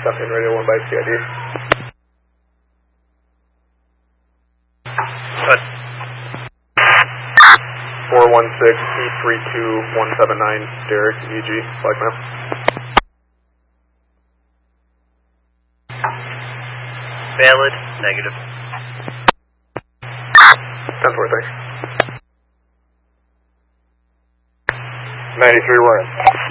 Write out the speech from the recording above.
Something radio 1 by CID. Good. 416-832-179, Derek, EG, flag map. Valid, negative. 10-4, thanks. 93, we're in.